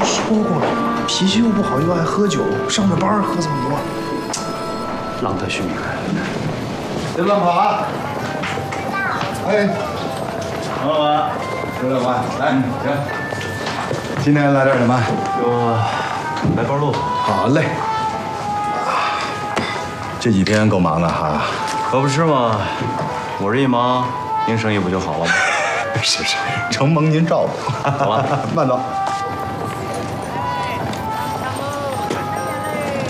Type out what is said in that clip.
都说过了，脾气又不好，又爱喝酒，上着班喝这么多，浪得虚名。别乱跑啊！哎，王老板，周老板，来，行。今天来点什么？ 就来包豆腐。 好嘞。这几天够忙的哈。 可不是嘛，我这一忙，您生意不就好了吗？ 是，承蒙您照顾。 好了， 慢走。